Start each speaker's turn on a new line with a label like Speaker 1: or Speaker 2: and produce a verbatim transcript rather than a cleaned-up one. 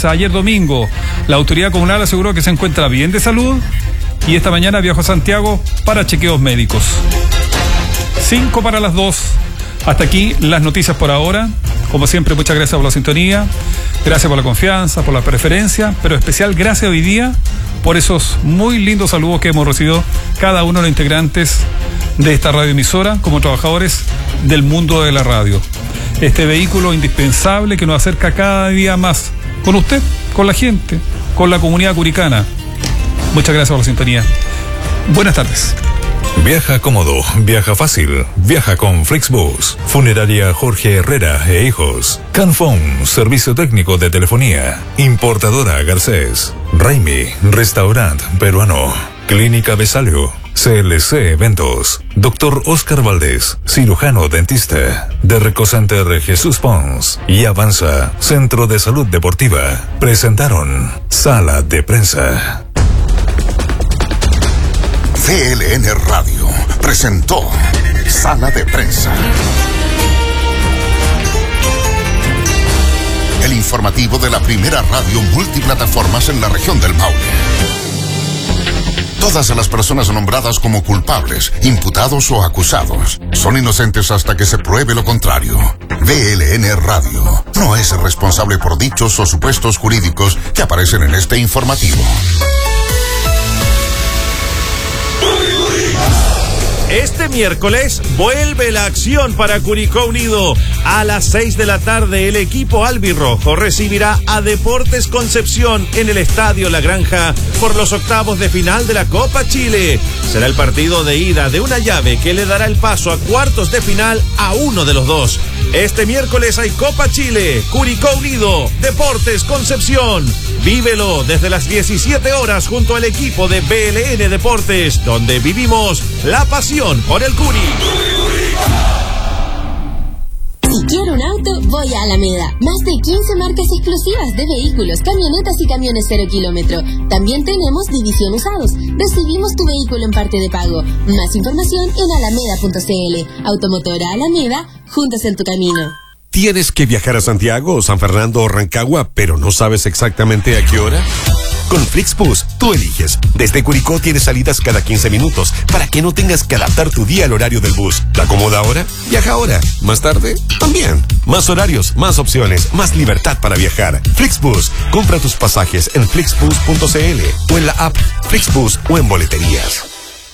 Speaker 1: Ayer domingo, la autoridad comunal aseguró que se encuentra bien de salud y esta mañana viajó a Santiago para chequeos médicos. Cinco para las dos. Hasta aquí las noticias por ahora. Como siempre, muchas gracias por la sintonía, gracias por la confianza, por la preferencia, pero especial gracias hoy día por esos muy lindos saludos que hemos recibido cada uno de los integrantes de esta radioemisora como trabajadores del mundo de la radio. Este vehículo indispensable que nos acerca cada día más con usted, con la gente, con la comunidad curicana. Muchas gracias por la sintonía. Buenas tardes.
Speaker 2: Viaja cómodo, viaja fácil, viaja con Flixbus. Funeraria Jorge Herrera e Hijos. Canfón, servicio técnico de telefonía. Importadora Garcés. Raimi, restaurante peruano. Clínica Besalio. C L C Eventos. Doctor Oscar Valdés, cirujano dentista. Derreco Center Jesús Pons. Y Avanza, Centro de Salud Deportiva. Presentaron Sala de Prensa.
Speaker 3: C L N Radio presentó Sala de Prensa. El informativo de la primera radio multiplataformas en la región del Maule. Todas las personas nombradas como culpables, imputados o acusados son inocentes hasta que se pruebe lo contrario. V L N Radio no es responsable por dichos o supuestos jurídicos que aparecen en este informativo.
Speaker 4: Este miércoles vuelve la acción para Curicó Unido. A las seis de la tarde el equipo albirrojo recibirá a Deportes Concepción en el Estadio La Granja por los octavos de final de la Copa Chile. Será el partido de ida de una llave que le dará el paso a cuartos de final a uno de los dos. Este miércoles hay Copa Chile, Curicó Unido, Deportes Concepción. Vívelo desde las diecisiete horas junto al equipo de B L N Deportes, donde vivimos la pasión por el Curi.
Speaker 5: Si quiero un auto, voy a Alameda. Más de quince marcas exclusivas de vehículos, camionetas y camiones cero kilómetro. También tenemos división usados. Recibimos tu vehículo en parte de pago. Más información en alameda punto c l. Automotora Alameda, juntos en tu camino.
Speaker 6: ¿Tienes que viajar a Santiago, San Fernando o Rancagua, pero no sabes exactamente a qué hora? Con Flixbus, tú eliges. Desde Curicó tienes salidas cada quince minutos para que no tengas que adaptar tu día al horario del bus. ¿Te acomoda ahora? Viaja ahora. ¿Más tarde? También. Más horarios, más opciones, más libertad para viajar. Flixbus. Compra tus pasajes en flixbus punto c l o en la app Flixbus o en boleterías.